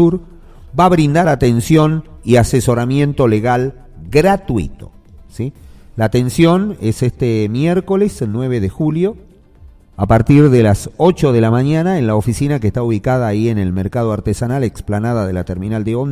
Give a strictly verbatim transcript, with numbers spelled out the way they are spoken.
Sur, va a brindar atención y asesoramiento legal gratuito, ¿sí? La atención es este miércoles, el nueve de julio, a partir de las ocho de la mañana en la oficina que está ubicada ahí en el Mercado Artesanal, explanada de la terminal de ómnibus.